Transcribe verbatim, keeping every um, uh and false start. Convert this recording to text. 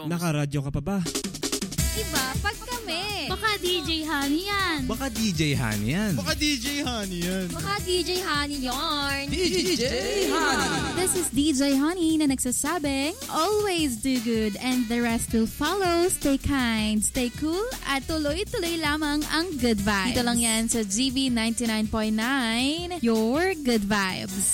songs. Nakaradyo ka pa ba? Iba, pag kami. Baka D J Honey yan. Baka D J Honey yan. Baka D J Honey yan. Baka D J Honey yarn. D J Honey. This is D J Honey na nagsasabing, always do good and the rest will follow. Stay kind, stay cool, at tuloy-tuloy lamang ang good vibes. Dito lang yan sa G V ninety-nine point nine, your good vibes.